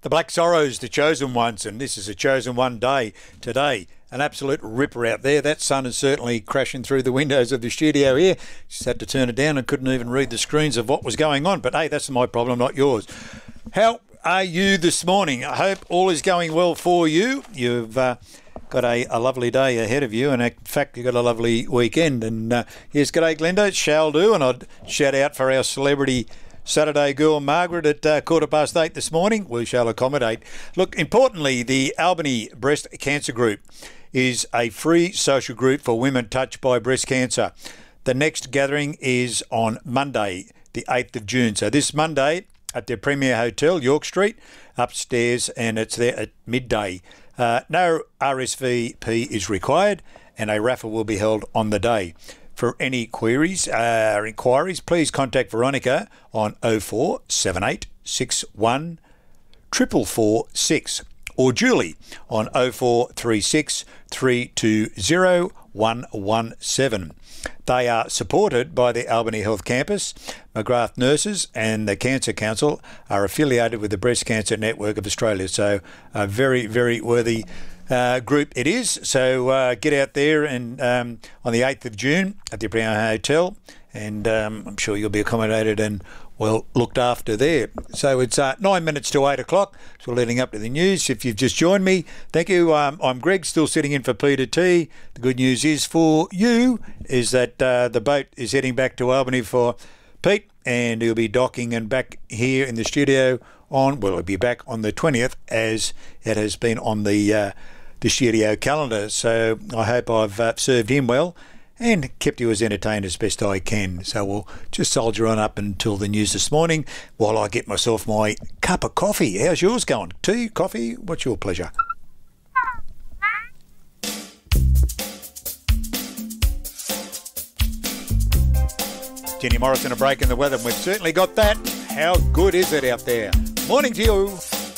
The Black Sorrows, the chosen ones, and this is a chosen one day today. An absolute ripper out there. That sun is certainly crashing through the windows of the studio here. Just had to turn it down and couldn't even read the screens of what was going on. But hey, that's my problem, not yours. How are you this morning? I hope all is going well for you. You've got a lovely day ahead of you, and in fact, you've got a lovely weekend. And here's G'day Glenda, shall do, and I'd shout out for our celebrity Saturday girl Margaret at 8:15 this morning. We shall accommodate. Look, importantly, the Albany Breast Cancer Group is a free social group for women touched by breast cancer. The next gathering is on Monday, the 8th of June. So this Monday at the Premier Hotel, York Street, upstairs, and it's there at midday. No RSVP is required, and a raffle will be held on the day. For any queries or inquiries, please contact Veronica on 0478 61 446 or Julie on 0436 320 117. They are supported by the Albany Health Campus. McGrath Nurses and the Cancer Council are affiliated with the Breast Cancer Network of Australia. So a very, very worthy group it is. So get out there and on the 8th of June at the Premier Hotel, and I'm sure you'll be accommodated and well looked after there. So it's 9 minutes to 8 o'clock, so we're leading up to the news. If you've just joined me, thank you. I'm Greg, still sitting in for Peter T. The good news is for you is that the boat is heading back to Albany for Pete, and he'll be docking and back here in the studio he'll be back on the 20th, as it has been on the studio calendar. So I hope I've served him well and kept you as entertained as best I can. So we'll just soldier on up until the news this morning while I get myself my cup of coffee. How's yours going? Tea, coffee? What's your pleasure? Jenny Morrison, a break in the weather, and we've certainly got that. How good is it out there? Morning to you.